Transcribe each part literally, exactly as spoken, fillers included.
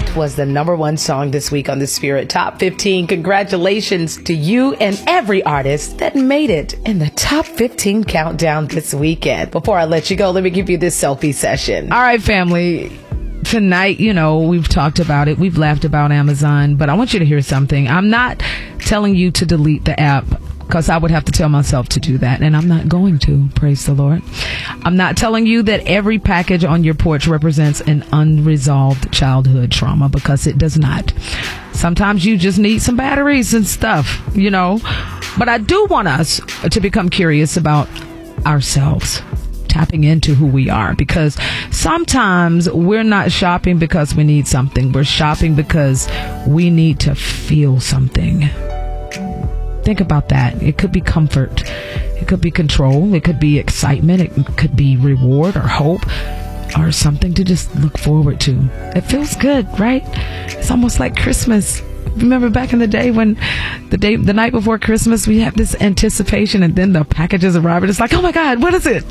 It was the number one song this week on the Spirit Top fifteen. Congratulations to you and every artist that made it in the Top fifteen countdown this weekend. Before I let you go, let me give you this selfie session. All right, family. Tonight, you know, we've talked about it. We've laughed about Amazon, but I want you to hear something. I'm not telling you to delete the app, because I would have to tell myself to do that, and I'm not going to. Praise the Lord. I'm not telling you that every package on your porch represents an unresolved childhood trauma, because it does not. Sometimes you just need some batteries and stuff, you know. But I do want us to become curious about ourselves, tapping into who we are, because sometimes we're not shopping because we need something. We're shopping because we need to feel something. Think about that. It could be comfort. It could be control. It could be excitement. It could be reward or hope or something to just look forward to. It feels good, right? It's almost like Christmas. Remember back in the day when the day, the night before Christmas, we have this anticipation, and then the packages arrive and it's like, oh my God, what is it?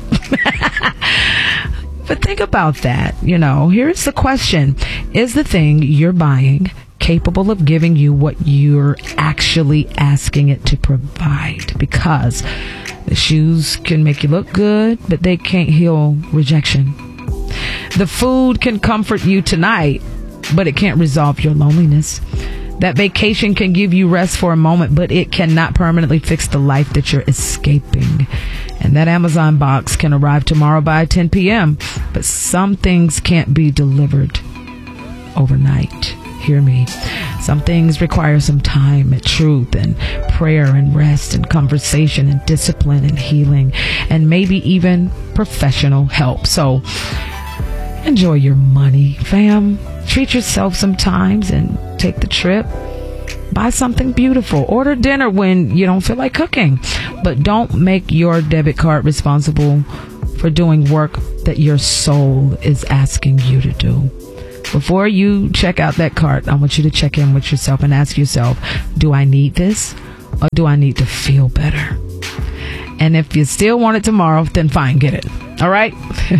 But think about that. You know, here's the question. Is the thing you're buying capable of giving you what you're actually asking it to provide? Because the shoes can make you look good, but they can't heal rejection. The food can comfort you tonight, but it can't resolve your loneliness. That vacation can give you rest for a moment, but it cannot permanently fix the life that you're escaping. And that Amazon box can arrive tomorrow by ten p.m., but some things can't be delivered overnight. Hear me. Some things require some time and truth and prayer and rest and conversation and discipline and healing and maybe even professional help. So enjoy your money, fam. Treat yourself sometimes and take the trip. Buy something beautiful. Order dinner when you don't feel like cooking. But don't make your debit card responsible for doing work that your soul is asking you to do. Before you check out that cart, I want you to check in with yourself and ask yourself, do I need this or do I need to feel better? And if you still want it tomorrow, then fine, get it. All right?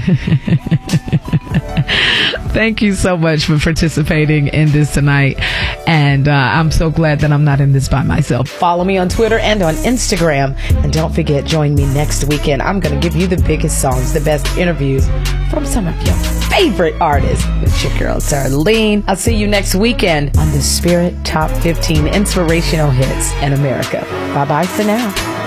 Thank you so much for participating in this tonight. And uh, I'm so glad that I'm not in this by myself. Follow me on Twitter and on Instagram. And don't forget, join me next weekend. I'm going to give you the biggest songs, the best interviews from some of your favorite artists with your girl, Darlene. I'll see you next weekend on the Spirit Top fifteen Inspirational Hits in America. Bye-bye for now.